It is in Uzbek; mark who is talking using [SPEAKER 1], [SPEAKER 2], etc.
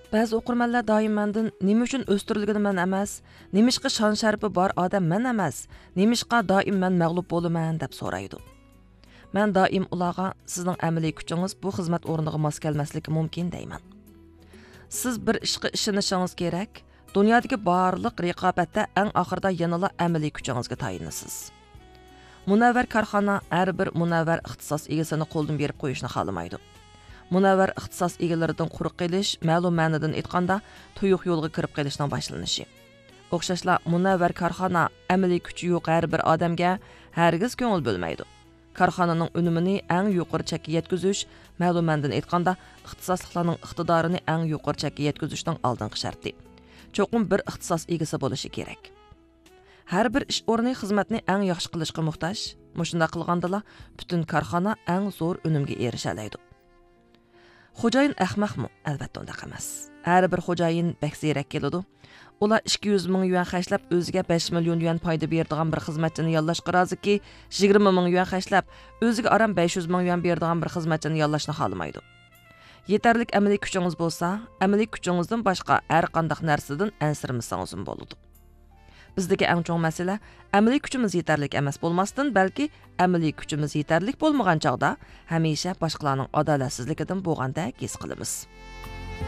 [SPEAKER 1] Ba'zi o'qirmanlar doim mendan nima uchun o'stirilgani men emas, nimishqa shon sharifi bor odam men emas, nimishqa doim men mag'lub bo'laman deb so'raydi. Men doim ularga sizning amaliy kuchingiz bu xizmat o'rniga mos kelmasligi mumkin deyman. Siz bir ishga ishonishingiz kerak. Dunyodagi barliq raqobatda eng oxirida yanala amaliy kuchingizga tayinasiz. Munavvar korxona har bir munavvar ixtisos egasini qo'ldan berib qo'yishni xohlamaydi. Munavvar ixtisos egalaridan quruq qilish, ma'lum ma'nodan aytganda, tuyuq yo'lga kirib qilishning boshlanishi. O'xshashla munavvar korxona amaliy kuchi yo'q har bir odamga hargiz ko'ngil bo'lmaydi. Korxonaning unumini eng yuqori chekka yetkazish, ma'lum ma'nodan aytganda, ixtisosliklarning iqtidorini eng yuqori chekka yetkazishning oldingi sharti. Cho'qim bir ixtisos egasi bo'lishi kerak. Har bir ish o'rni xizmatni eng yaxshi qilishga muhtoj. Mushunda qilgandala butun korxona eng zo'r unumga erisha oladi. Xo'jayin ahmoqmi? Albatta unda emas. Har bir xo'jayin bakzirak keladi. Ular 200 ming yuan xarjlab o'ziga 5 million yuan foyda beradigan bir xizmatchini yollashga roziki, 20 ming yuan xarjlab o'ziga aram 500 ming yuan beradigan bir xizmatchini yollashni xohlamaydi. Yetarlik amaliy kuchingiz bo'lsa, amaliy kuchingizdan boshqa har qanday narsadan ansirmasangiz bo'ladi. Bizdagi eng chong masala amaliy kuchimiz yetarlik emas bo'lmasdan, balki amaliy kuchimiz yetarlik bo'lmagan chog'da hamisha boshqalarning adolatsizligidan bo'lganda his qilamiz.